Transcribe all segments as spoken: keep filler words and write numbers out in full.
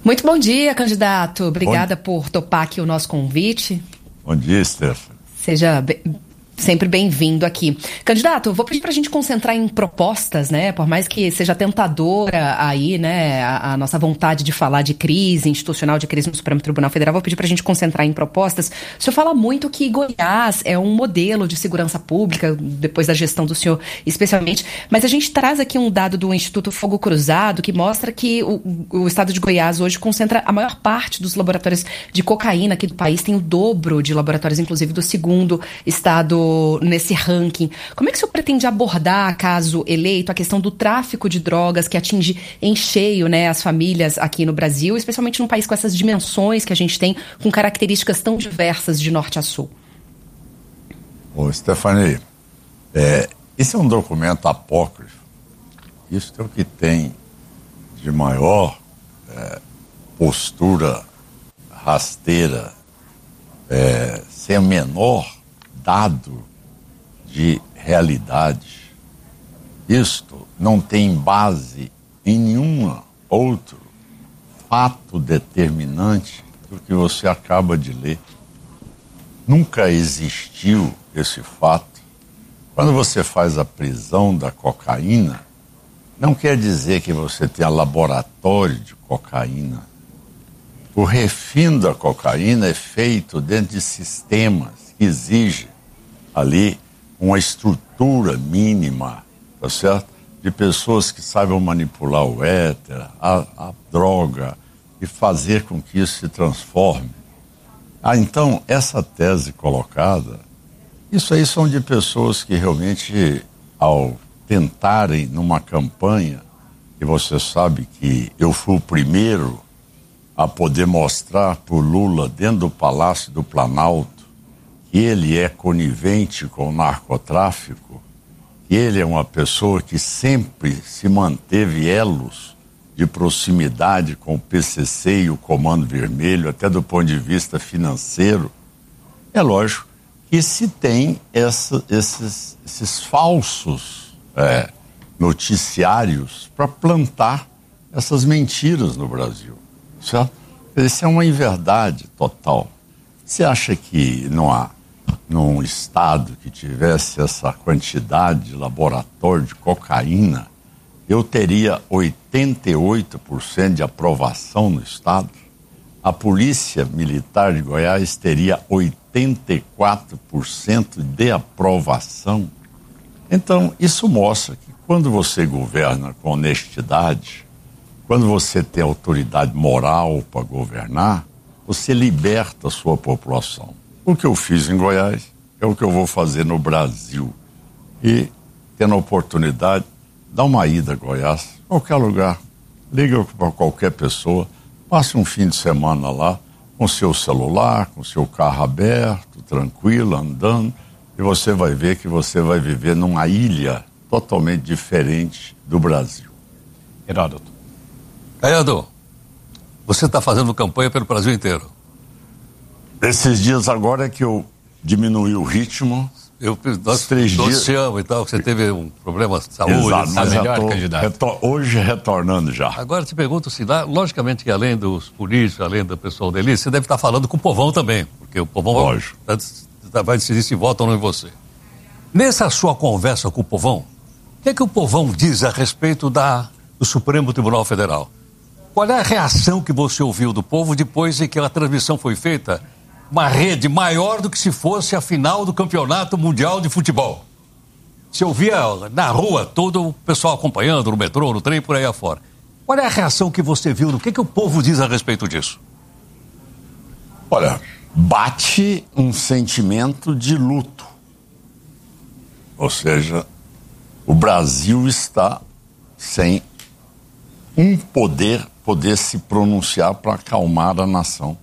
Muito bom dia, candidato. Obrigada bom... por topar aqui o nosso convite. Bom dia, Stephanie. Seja be... sempre bem-vindo aqui. Candidato, vou pedir para a gente concentrar em propostas, né? Por mais que seja tentadora aí, né, a, a nossa vontade de falar de crise institucional, de crise no Supremo Tribunal Federal, vou pedir para a gente concentrar em propostas. O senhor fala muito que Goiás é um modelo de segurança pública, depois da gestão do senhor especialmente, mas a gente traz aqui um dado do Instituto Fogo Cruzado que mostra que o, o estado de Goiás hoje concentra a maior parte dos laboratórios de cocaína aqui do país, tem o dobro de laboratórios, inclusive, do segundo estado nesse ranking. Como é que o senhor pretende abordar, caso eleito, a questão do tráfico de drogas que atinge em cheio, né, as famílias aqui no Brasil, especialmente num país com essas dimensões que a gente tem, com características tão diversas de norte a sul? Ô, Stephanie, é, esse é um documento apócrifo. Isso é o que tem de maior é, postura rasteira, é, sem a menor dado de realidade. Isto não tem base em nenhum outro fato determinante do que você acaba de ler. Nunca existiu esse fato. Quando você faz a prisão da cocaína, não quer dizer que você tenha laboratório de cocaína. O refino da cocaína é feito dentro de sistemas que exigem ali uma estrutura mínima, tá certo? De pessoas que saibam manipular o éter, a, a droga, e fazer com que isso se transforme. Ah, então, essa tese colocada, isso aí são de pessoas que realmente, ao tentarem numa campanha, e você sabe que eu fui o primeiro a poder mostrar para o Lula, dentro do Palácio do Planalto, que ele é conivente com o narcotráfico, que ele é uma pessoa que sempre se manteve elos de proximidade com o P C C e o Comando Vermelho, até do ponto de vista financeiro. É lógico que se tem essa, esses, esses falsos é, noticiários para plantar essas mentiras no Brasil, certo? Isso é uma inverdade total. Você acha que não há, num estado que tivesse essa quantidade de laboratório de cocaína, eu teria oitenta e oito por cento de aprovação no estado? A Polícia Militar de Goiás teria oitenta e quatro por cento de aprovação. Então, isso mostra que quando você governa com honestidade, quando você tem autoridade moral para governar, você liberta a sua população. O que eu fiz em Goiás é o que eu vou fazer no Brasil. E, tendo a oportunidade, dá uma ida a Goiás, qualquer lugar, liga para qualquer pessoa, passe um fim de semana lá, com seu celular, com seu carro aberto, tranquilo, andando, e você vai ver que você vai viver numa ilha totalmente diferente do Brasil. Heródoto. Caiado, você está fazendo campanha pelo Brasil inteiro. Esses dias agora é que eu diminui o ritmo. Eu, nós três dias te amo e tal, que você teve um problema de saúde. Exato, mas melhor, tô candidato. Retor- hoje retornando já. Agora te pergunto se, lá, logicamente que além dos políticos, além do pessoal da elite, você deve estar falando com o povão também, porque o povão Lógico. vai, vai decidir se vota ou não em você. Nessa sua conversa com o povão, o que é que o povão diz a respeito da, do Supremo Tribunal Federal? Qual é a reação que você ouviu do povo depois de que a transmissão foi feita? Uma rede maior do que se fosse a final do Campeonato Mundial de Futebol. Você ouvia na rua todo o pessoal acompanhando, no metrô, no trem, por aí afora. Qual é a reação que você viu? O que, é que o povo diz a respeito disso? Olha, bate um sentimento de luto. Ou seja, o Brasil está sem um poder, poder se pronunciar para acalmar a nação.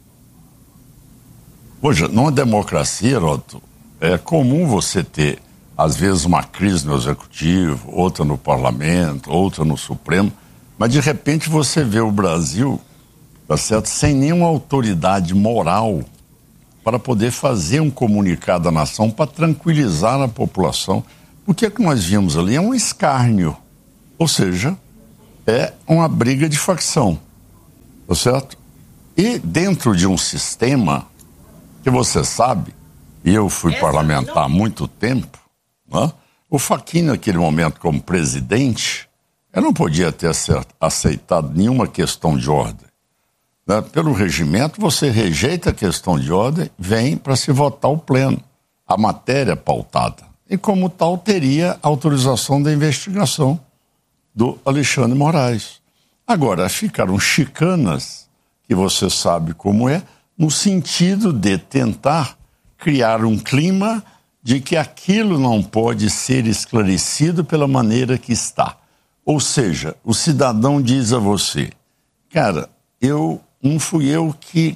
Hoje, numa democracia, Heródoto, é comum você ter, às vezes, uma crise no Executivo, outra no Parlamento, outra no Supremo, mas, de repente, você vê o Brasil, tá certo, sem nenhuma autoridade moral para poder fazer um comunicado à nação para tranquilizar a população. O que é que nós vimos ali? É um escárnio, ou seja, é uma briga de facção. tá certo? E dentro de um sistema que você sabe, e eu fui parlamentar há muito tempo, né? O Fachin, naquele momento, como presidente, eu não podia ter aceitado nenhuma questão de ordem. Né? Pelo regimento, você rejeita a questão de ordem, vem para se votar o pleno, a matéria pautada. E, como tal, teria autorização da investigação do Alexandre Moraes. Agora, ficaram chicanas, que você sabe como é, no sentido de tentar criar um clima de que aquilo não pode ser esclarecido pela maneira que está. Ou seja, o cidadão diz a você, cara, eu não fui eu que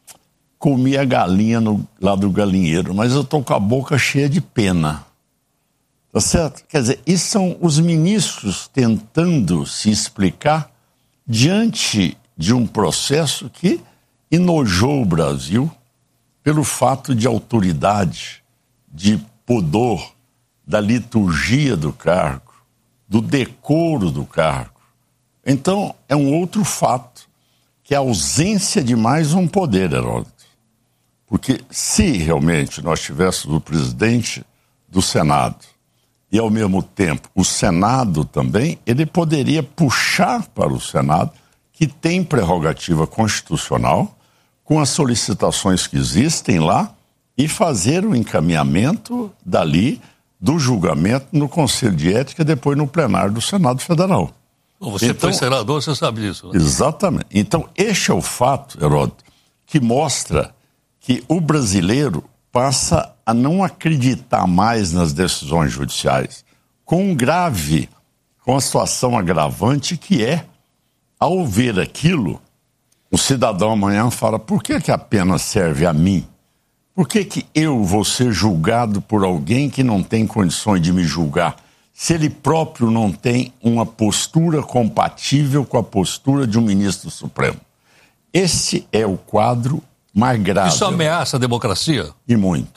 comi a galinha no, lá do galinheiro, mas eu estou com a boca cheia de pena. Tá certo? Quer dizer, isso são os ministros tentando se explicar diante de um processo que enojou o Brasil pelo fato de autoridade, de pudor, da liturgia do cargo, do decoro do cargo. Então, é um outro fato, que é a ausência de mais um poder, Heródoto. Porque se realmente nós tivéssemos o presidente do Senado e, ao mesmo tempo, o Senado também, ele poderia puxar para o Senado, que tem prerrogativa constitucional, com as solicitações que existem lá, e fazer o encaminhamento dali do julgamento no Conselho de Ética e depois no plenário do Senado Federal. Você então, foi senador, você sabe disso. Né? Exatamente. Então, este é o fato, Heródoto, que mostra que o brasileiro passa a não acreditar mais nas decisões judiciais, com um grave, com a situação agravante que é, ao ver aquilo, o cidadão amanhã fala, por que que a pena serve a mim? Por que que eu vou ser julgado por alguém que não tem condições de me julgar, se ele próprio não tem uma postura compatível com a postura de um ministro Supremo? Esse é o quadro mais grave. Isso ameaça a democracia? E muito.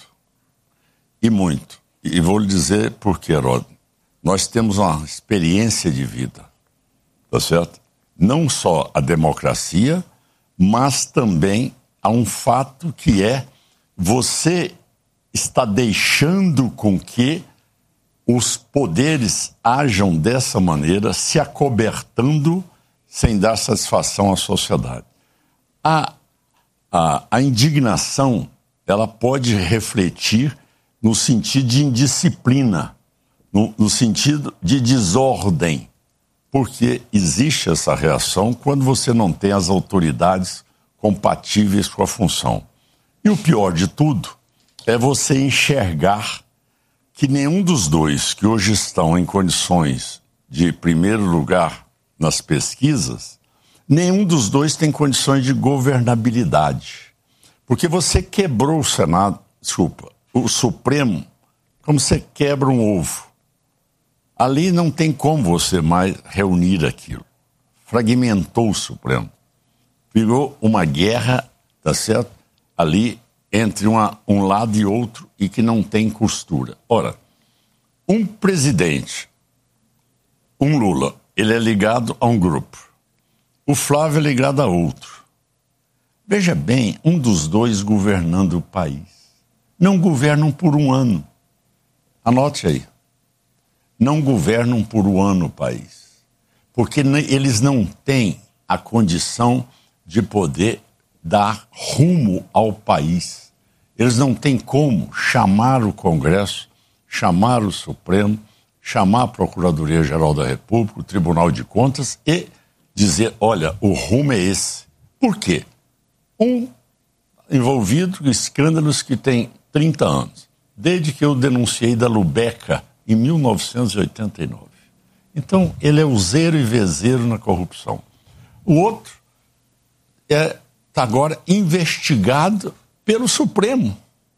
E muito. E vou lhe dizer por quê, Heródoto. Nós temos uma experiência de vida, tá certo? Não só a democracia, mas também há um fato que é você está deixando com que os poderes ajam dessa maneira, se acobertando sem dar satisfação à sociedade. A, a, a indignação, ela pode refletir no sentido de indisciplina, no, no sentido de desordem, porque existe essa reação quando você não tem as autoridades compatíveis com a função. E o pior de tudo é você enxergar que nenhum dos dois que hoje estão em condições de primeiro lugar nas pesquisas, nenhum dos dois tem condições de governabilidade. Porque você quebrou o Senado, desculpa, o Supremo, como você quebra um ovo. Ali não tem como você mais reunir aquilo. Fragmentou o Supremo. Virou uma guerra, tá certo? Ali entre uma, um lado e outro e que não tem costura. Ora, um presidente, um Lula, ele é ligado a um grupo. O Flávio é ligado a outro. Veja bem, um dos dois governando o país. Não governam por um ano. Anote aí. Não governam por um ano o país. Porque eles não têm a condição de poder dar rumo ao país. Eles não têm como chamar o Congresso, chamar o Supremo, chamar a Procuradoria-Geral da República, o Tribunal de Contas e dizer, olha, o rumo é esse. Por quê? Um envolvido em escândalos que tem trinta anos, desde que eu denunciei da Lubeca em mil novecentos e oitenta e nove. Então, ele é useiro e vezeiro na corrupção. O outro é está agora investigado pelo Supremo.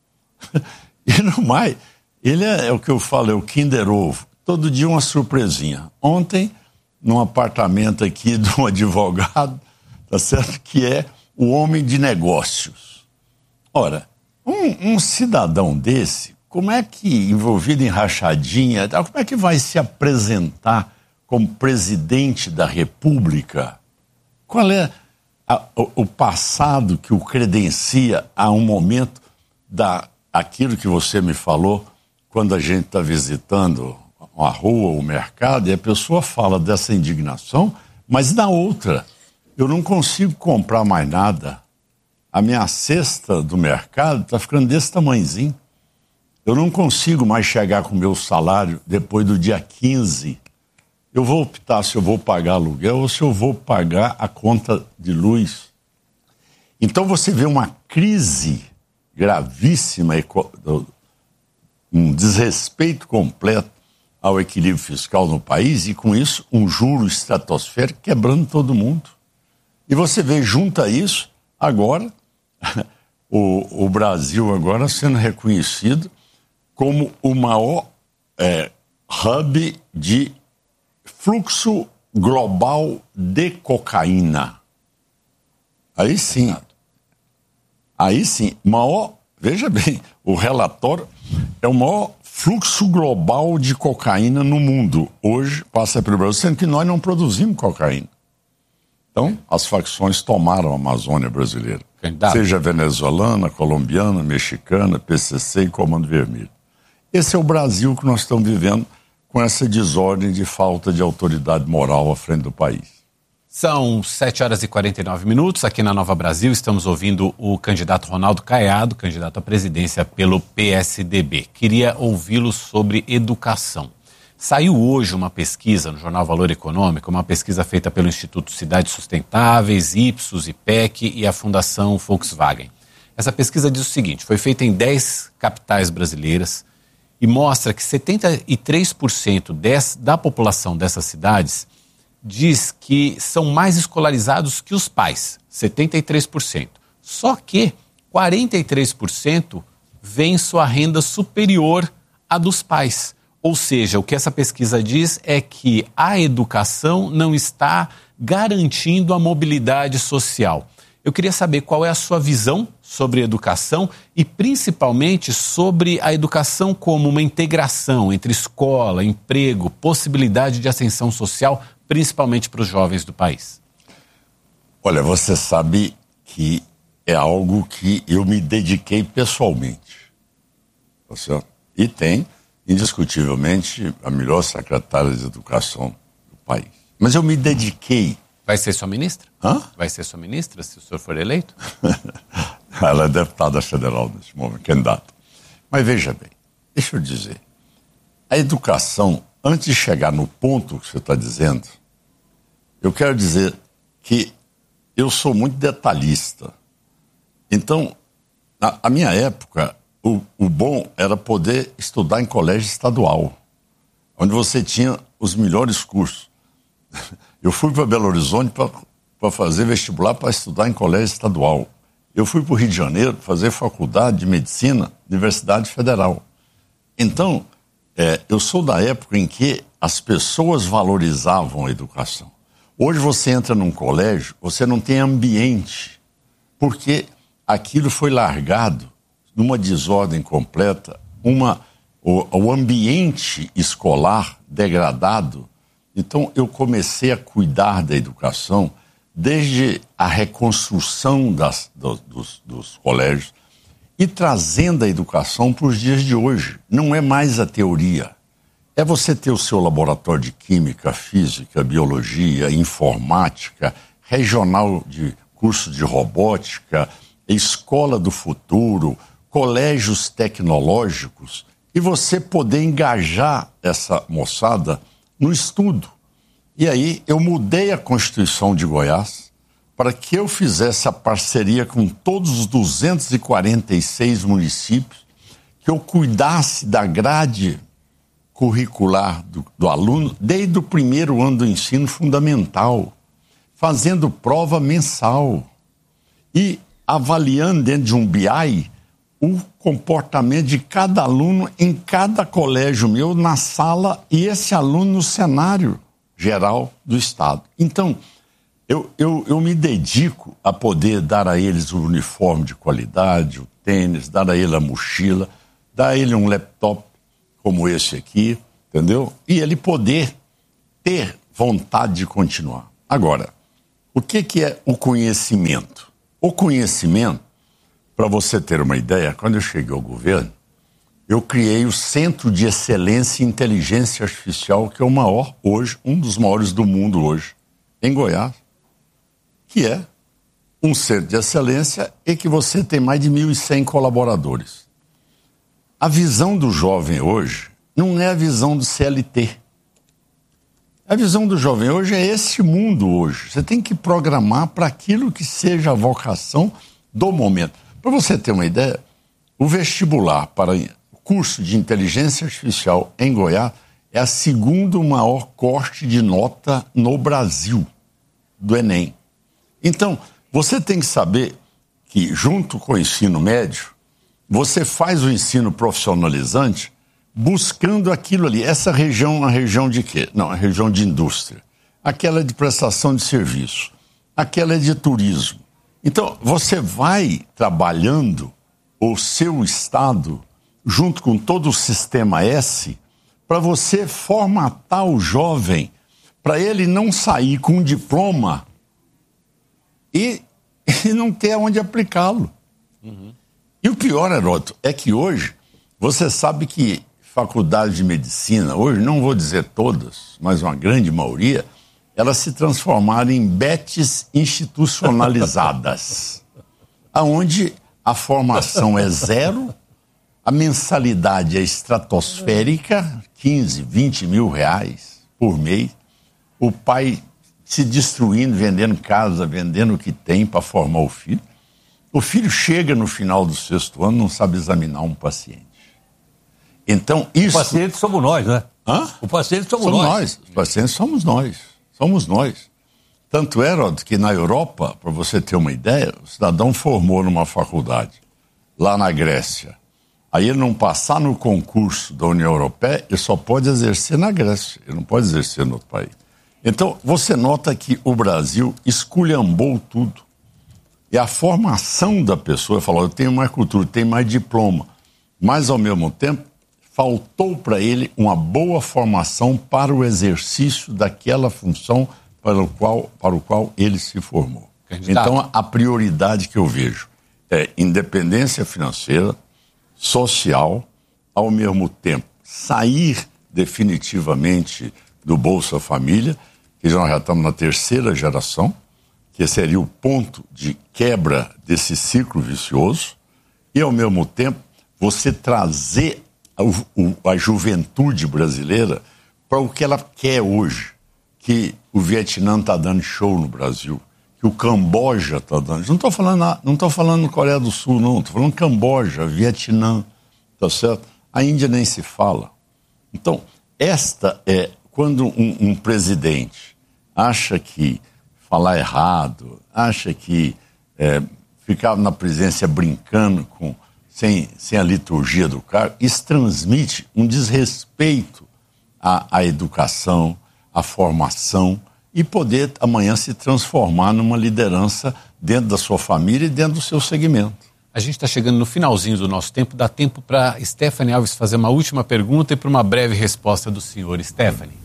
E não mais. Ele é, é o que eu falo, é o Kinder Ovo. Todo dia uma surpresinha. Ontem, num apartamento aqui de um advogado, tá certo? Que é o homem de negócios. Ora, um, um cidadão desse, como é que, envolvido em rachadinha, como é que vai se apresentar como presidente da República? Qual é a, o, o passado que o credencia a um momento da aquilo que você me falou quando a gente está visitando a rua, o mercado, e a pessoa fala dessa indignação, mas na outra, eu não consigo comprar mais nada. A minha cesta do mercado está ficando desse tamanhozinho. Eu não consigo mais chegar com o meu salário depois do dia quinze. Eu vou optar se eu vou pagar aluguel ou se eu vou pagar a conta de luz. Então você vê uma crise gravíssima, um desrespeito completo ao equilíbrio fiscal no país e com isso um juro estratosférico quebrando todo mundo. E você vê junto a isso, agora, o, o Brasil agora sendo reconhecido como o maior é, hub de fluxo global de cocaína. Aí sim, aí sim, maior, veja bem, o relatório é o maior fluxo global de cocaína no mundo. Hoje passa pelo Brasil, sendo que nós não produzimos cocaína. Então, as facções tomaram a Amazônia brasileira. Candidato. Seja venezuelana, colombiana, mexicana, P C C e Comando Vermelho. Esse é o Brasil que nós estamos vivendo com essa desordem de falta de autoridade moral à frente do país. São sete horas e quarenta e nove minutos. Aqui na Nova Brasil estamos ouvindo o candidato Ronaldo Caiado, candidato à presidência pelo P S D B. Queria ouvi-lo sobre educação. Saiu hoje uma pesquisa no jornal Valor Econômico, uma pesquisa feita pelo Instituto Cidades Sustentáveis, Ipsos, IPEC e a Fundação Volkswagen. Essa pesquisa diz o seguinte: foi feita em dez capitais brasileiras e mostra que setenta e três por cento des, da população dessas cidades diz que são mais escolarizados que os pais, setenta e três por cento. Só que quarenta e três por cento vem sua renda superior à dos pais. Ou seja, o que essa pesquisa diz é que a educação não está garantindo a mobilidade social. Eu queria saber qual é a sua visão sobre educação e principalmente sobre a educação como uma integração entre escola, emprego, possibilidade de ascensão social, principalmente para os jovens do país. Olha, você sabe que é algo que eu me dediquei pessoalmente. Tá certo? E tem, indiscutivelmente, a melhor secretária de educação do país. Mas eu me dediquei. Vai ser sua ministra? Hã? Vai ser sua ministra, se o senhor for eleito? Ela é deputada federal nesse momento, candidata. Mas veja bem, deixa eu dizer, a educação, antes de chegar no ponto que você está dizendo, eu quero dizer que eu sou muito detalhista. Então, na a minha época, o, o bom era poder estudar em colégio estadual, onde você tinha os melhores cursos. Eu fui para Belo Horizonte para fazer vestibular para estudar em colégio estadual. Eu fui para o Rio de Janeiro fazer faculdade de medicina, Universidade Federal. Então, é, eu sou da época em que as pessoas valorizavam a educação. Hoje você entra num colégio, você não tem ambiente, porque aquilo foi largado numa desordem completa, uma, o, o ambiente escolar degradado. Então eu comecei a cuidar da educação desde a reconstrução das, do, dos, dos colégios e trazendo a educação para os dias de hoje. Não é mais a teoria. É você ter o seu laboratório de química, física, biologia, informática, regional de curso de robótica, escola do futuro, colégios tecnológicos, e você poder engajar essa moçada no estudo. E aí eu mudei a Constituição de Goiás para que eu fizesse a parceria com todos os duzentos e quarenta e seis municípios, que eu cuidasse da grade curricular do, do aluno desde o primeiro ano do ensino fundamental, fazendo prova mensal e avaliando dentro de um B I o comportamento de cada aluno em cada colégio meu na sala e esse aluno no cenário geral do Estado. Então, eu, eu, eu me dedico a poder dar a eles o uniforme de qualidade, o tênis, dar a ele a mochila, dar a ele um laptop como esse aqui, entendeu? E ele poder ter vontade de continuar. Agora, O que, que é o conhecimento? O conhecimento, para você ter uma ideia, quando eu cheguei ao governo, eu criei o Centro de Excelência em Inteligência Artificial, que é o maior hoje, um dos maiores do mundo hoje, em Goiás, que é um centro de excelência e que você tem mais de mil e cem colaboradores. A visão do jovem hoje não é a visão do C L T. A visão do jovem hoje é esse mundo hoje. Você tem que programar para aquilo que seja a vocação do momento. Para você ter uma ideia, o vestibular para o curso de inteligência artificial em Goiás é a segundo maior corte de nota no Brasil, do Enem. Então, você tem que saber que, junto com o ensino médio, você faz o ensino profissionalizante buscando aquilo ali. Essa região é uma região de quê? Não, é região de indústria. Aquela é de prestação de serviço. Aquela é de turismo. Então, você vai trabalhando o seu estado, junto com todo o sistema S, para você formatar o jovem, para ele não sair com um diploma e, e não ter onde aplicá-lo. Uhum. E o pior, Heródoto, é que hoje, você sabe que faculdades de medicina, hoje, não vou dizer todas, mas uma grande maioria, elas se transformaram em betes institucionalizadas, aonde a formação é zero, a mensalidade é estratosférica, quinze, vinte mil reais por mês, o pai se destruindo, vendendo casa, vendendo o que tem para formar o filho. O filho chega no final do sexto ano, não sabe examinar um paciente. Então, isso... O paciente somos nós, né? Hã? O paciente somos, somos nós. nós. Os pacientes somos nós. Somos nós. Tanto é, Rod, que na Europa, para você ter uma ideia, o cidadão formou numa faculdade, lá na Grécia. Aí ele não passar no concurso da União Europeia, ele só pode exercer na Grécia. Ele não pode exercer no outro país. Então, você nota que o Brasil esculhambou tudo. E a formação da pessoa, falou, eu tenho mais cultura, tenho mais diploma, mas ao mesmo tempo faltou para ele uma boa formação para o exercício daquela função para o qual, para o qual ele se formou. Candidato. Então a prioridade que eu vejo é independência financeira, social, ao mesmo tempo sair definitivamente do Bolsa Família, que nós já estamos na terceira geração, que seria o ponto de quebra desse ciclo vicioso, e, ao mesmo tempo, você trazer a, o, a juventude brasileira para o que ela quer hoje, que o Vietnã está dando show no Brasil, que o Camboja está dando... Não estou falando, não estou falando Coreia do Sul, não, estou falando Camboja, Vietnã, tá certo? A Índia nem se fala. Então, esta é quando um, um presidente acha que falar errado, acha que é, ficar na presidência brincando com, sem, sem a liturgia do cargo, isso transmite um desrespeito à, à educação, à formação e poder amanhã se transformar numa liderança dentro da sua família e dentro do seu segmento. A gente está chegando no finalzinho do nosso tempo, dá tempo para Stephanie Alves fazer uma última pergunta e para uma breve resposta do senhor. Stephanie.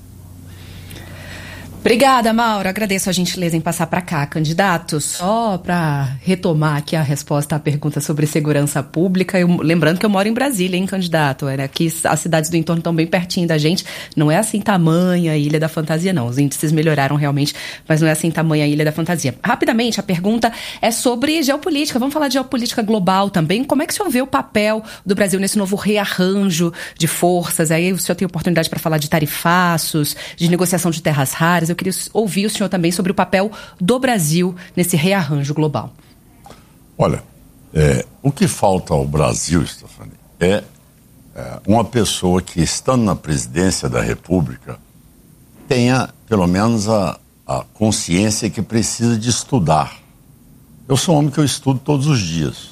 Obrigada, Mauro. Agradeço a gentileza em passar para cá, candidato. Só para retomar aqui a resposta à pergunta sobre segurança pública, eu, lembrando que eu moro em Brasília, hein, candidato? Era aqui as cidades do entorno estão bem pertinho da gente. Não é assim tamanha Ilha da Fantasia, não. Os índices melhoraram realmente, mas não é assim tamanha Ilha da Fantasia. Rapidamente, a pergunta é sobre geopolítica. Vamos falar de geopolítica global também. Como é que o senhor vê o papel do Brasil nesse novo rearranjo de forças? Aí o senhor tem oportunidade para falar de tarifaços, de negociação de terras raras. Eu queria ouvir o senhor também sobre o papel do Brasil nesse rearranjo global. Olha, é, o que falta ao Brasil, Stephanie, é, é uma pessoa que, estando na presidência da República, tenha, pelo menos, a, a consciência que precisa de estudar. Eu sou um homem que eu estudo todos os dias.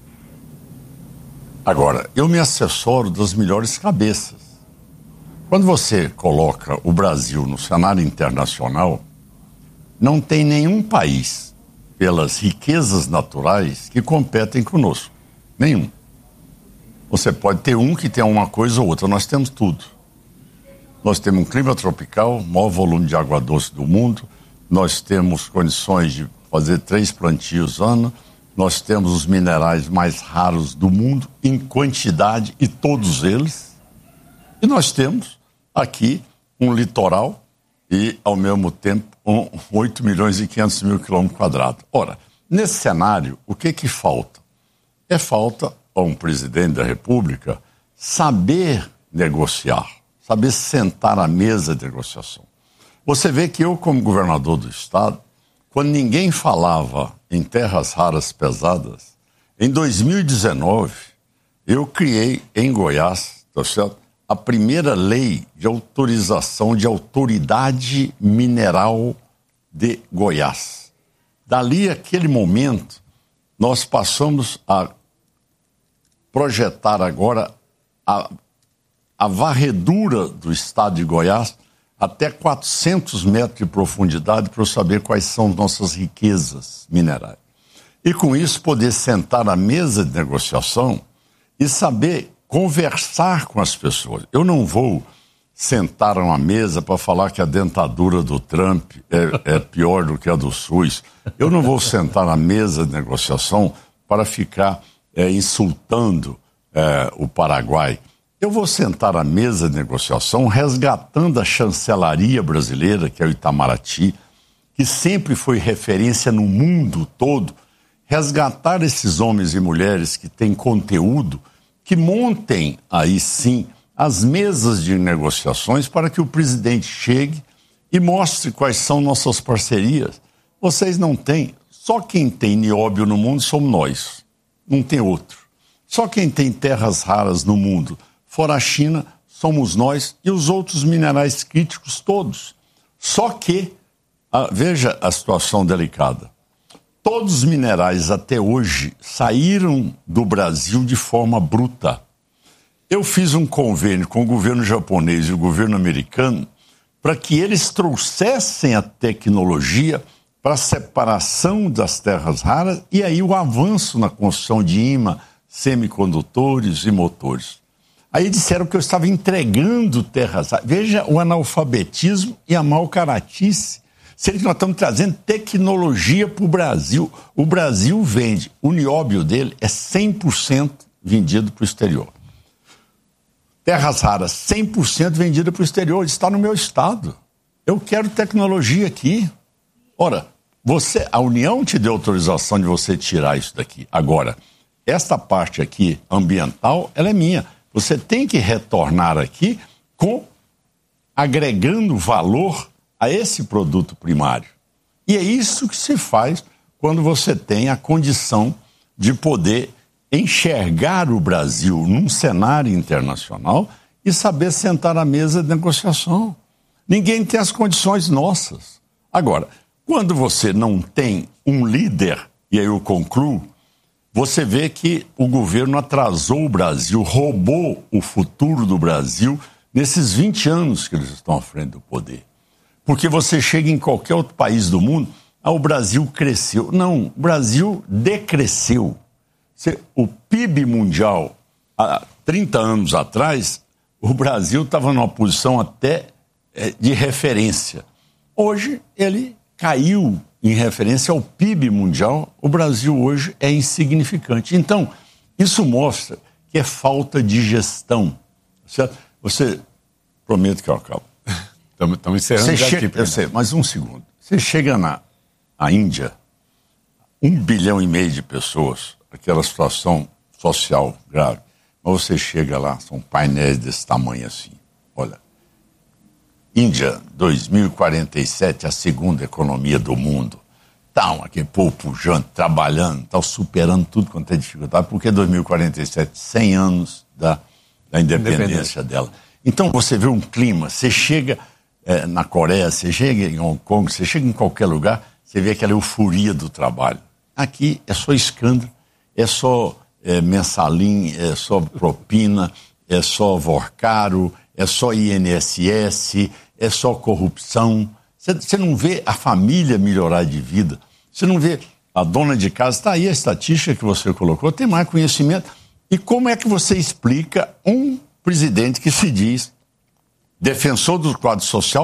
Agora, eu me assessoro das melhores cabeças. Quando você coloca o Brasil no cenário internacional, não tem nenhum país, pelas riquezas naturais, que competem conosco. Nenhum. Você pode ter um que tem uma coisa ou outra, nós temos tudo. Nós temos um clima tropical, maior volume de água doce do mundo, nós temos condições de fazer três plantios ano, nós temos os minerais mais raros do mundo, em quantidade, e todos eles, e nós temos aqui um litoral e, ao mesmo tempo, um, oito milhões e quinhentos mil quilômetros quadrados. Ora, nesse cenário, o que que falta? É falta a um presidente da República saber negociar, saber sentar à mesa de negociação. Você vê que eu, como governador do estado, quando ninguém falava em terras raras pesadas, em dois mil e dezenove, eu criei em Goiás, tá certo, a primeira lei de autorização de autoridade mineral de Goiás. Dali, aquele momento, nós passamos a projetar agora a, a varredura do estado de Goiás até quatrocentos metros de profundidade para eu saber quais são nossas riquezas minerais. E com isso poder sentar à mesa de negociação e saber conversar com as pessoas. Eu não vou sentar a uma mesa para falar que a dentadura do Trump é, é pior do que a do SUS. Eu não vou sentar na mesa de negociação para ficar é, insultando é, o Paraguai. Eu vou sentar à mesa de negociação resgatando a chancelaria brasileira, que é o Itamaraty, que sempre foi referência no mundo todo, resgatar esses homens e mulheres que têm conteúdo, que montem aí sim as mesas de negociações para que o presidente chegue e mostre quais são nossas parcerias. Vocês não têm, só quem tem nióbio no mundo somos nós, não tem outro. Só quem tem terras raras no mundo, fora a China, somos nós e os outros minerais críticos todos. Só que, ah, veja a situação delicada, todos os minerais até hoje saíram do Brasil de forma bruta. Eu fiz um convênio com o governo japonês e o governo americano para que eles trouxessem a tecnologia para a separação das terras raras e aí o avanço na construção de imã, semicondutores e motores. Aí disseram que eu estava entregando terras raras. Veja o analfabetismo e a mau caratice. Sendo que nós estamos trazendo tecnologia para o Brasil. O Brasil vende, o nióbio dele é cem por cento vendido para o exterior. Terras raras, cem por cento vendida para o exterior, está no meu estado. Eu quero tecnologia aqui. Ora, você, a União te deu autorização de você tirar isso daqui. Agora, esta parte aqui, ambiental, ela é minha. Você tem que retornar aqui com, agregando valor a esse produto primário. E é isso que se faz quando você tem a condição de poder enxergar o Brasil num cenário internacional e saber sentar à mesa de negociação. Ninguém tem as condições nossas. Agora, quando você não tem um líder, e aí eu concluo, você vê que o governo atrasou o Brasil, roubou o futuro do Brasil nesses vinte anos que eles estão à frente do poder. Porque você chega em qualquer outro país do mundo, ah, o Brasil cresceu. Não, o Brasil decresceu. O P I B mundial, há trinta anos atrás, o Brasil estava numa posição até é, de referência. Hoje, ele caiu em referência ao P I B mundial. O Brasil hoje é insignificante. Então, isso mostra que é falta de gestão. Certo? Você, prometo que eu acabo. Estamos encerrando já chega, aqui. Eu sei, mas um segundo. Você chega na a Índia, um bilhão e meio de pessoas, aquela situação social grave, mas você chega lá, são painéis desse tamanho assim. Olha, Índia, dois mil e quarenta e sete, a segunda economia do mundo. Tá, aquele povo pujante, trabalhando, tá superando tudo quanto é dificuldade, porque dois mil e quarenta e sete, cem anos da, da independência, independência dela. Então você vê um clima, você chega é, na Coreia, você chega em Hong Kong, você chega em qualquer lugar, você vê aquela euforia do trabalho. Aqui é só escândalo, é só é, mensalim, é só propina, é só vorcaro, é só I N S S, é só corrupção. Você não vê a família melhorar de vida, você não vê a dona de casa, está aí a estatística que você colocou, tem mais conhecimento. E como é que você explica um presidente que se diz defensor do quadro social,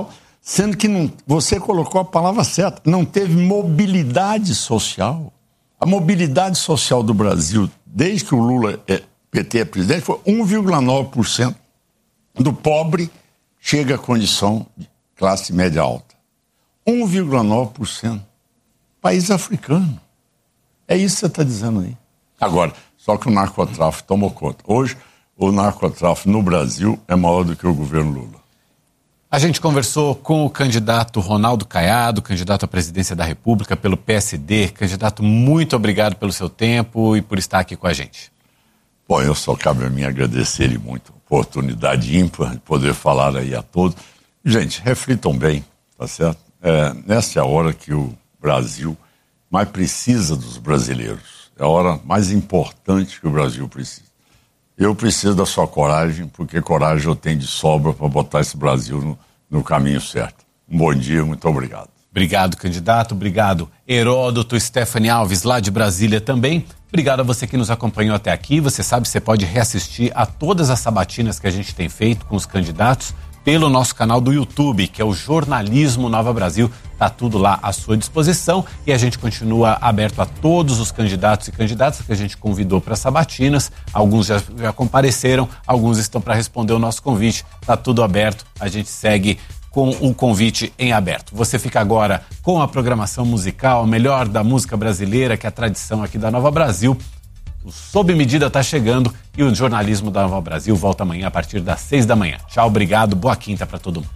Sendo que não, você colocou a palavra certa, não teve mobilidade social. A mobilidade social do Brasil, desde que o Lula é P T é presidente, foi um vírgula nove por cento do pobre chega à condição de classe média alta. um vírgula nove por cento. País africano. É isso que você está dizendo aí. Agora, só que o narcotráfico tomou conta. Hoje, o narcotráfico no Brasil é maior do que o governo Lula. A gente conversou com o candidato Ronaldo Caiado, candidato à presidência da República pelo P S D. Candidato, muito obrigado pelo seu tempo e por estar aqui com a gente. Bom, eu só cabe a mim agradecer ele muito. Oportunidade ímpar de poder falar aí a todos. Gente, reflitam bem, tá certo? É, nessa é a hora que o Brasil mais precisa dos brasileiros. É a hora mais importante que o Brasil precisa. Eu preciso da sua coragem, porque coragem eu tenho de sobra para botar esse Brasil no, no caminho certo. Um bom dia, muito obrigado. Obrigado, candidato. Obrigado, Heródoto, Stephanie Alves, lá de Brasília também. Obrigado a você que nos acompanhou até aqui. Você sabe, você pode reassistir a todas as sabatinas que a gente tem feito com os candidatos pelo nosso canal do YouTube, que é o Jornalismo Nova Brasil. Está tudo lá à sua disposição e a gente continua aberto a todos os candidatos e candidatas que a gente convidou para sabatinas. Alguns já, já compareceram, alguns estão para responder o nosso convite. Está tudo aberto, a gente segue com o convite em aberto. Você fica agora com a programação musical, a melhor da música brasileira, que é a tradição aqui da Nova Brasil. O Sob Medida está chegando e o Jornalismo da Nova Brasil volta amanhã a partir das seis da manhã. Tchau, obrigado, boa quinta para todo mundo.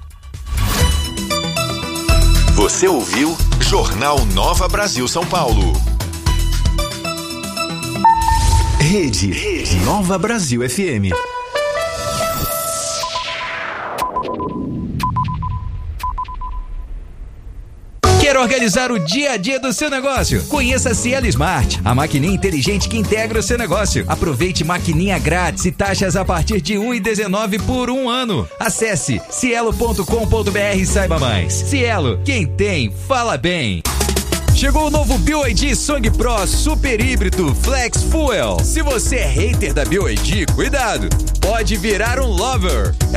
Você ouviu Jornal Nova Brasil São Paulo. Rede, Rede Nova Brasil F M. Quer organizar o dia a dia do seu negócio? Conheça a Cielo Smart, a maquininha inteligente que integra o seu negócio. Aproveite maquininha grátis e taxas a partir de um real e dezenove centavos por um ano. Acesse cielo ponto com ponto br e saiba mais. Cielo, quem tem, fala bem. Chegou o novo B Y D Song Pro Super Híbrido Flex Fuel. Se você é hater da B Y D, cuidado, pode virar um lover. É